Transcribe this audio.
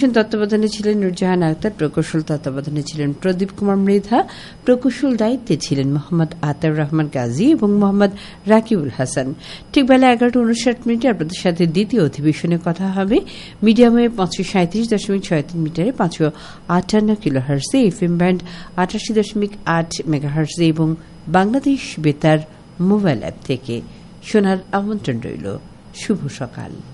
তত্ত্বাবধানে ছিলেন নুরজাহান আক্তার, প্রকৌশল তত্ত্বাবধানে ছিলেন প্রদীপ কুমার মৃধা, প্রকৌশল দায়িত্বে ছিলেন মোহাম্মদ আতাউর রহমান গাজী এবং মোহাম্মদ রাকিবুল হাসান। ঠিক বেলা 11:59 আপনাদের সাথে দ্বিতীয় অধিবেশনে কথা হবে মিডিয়ামে 537.63 মিটারে 558 কিলোহার্টজে, এফএম ব্যান্ড 88.8 মেগাহার্টজে এবং বাংলাদেশ বেতার মোবাইল অ্যাপ থেকে। শোনার আমন্ত্রণ রইল। শুভ সকাল।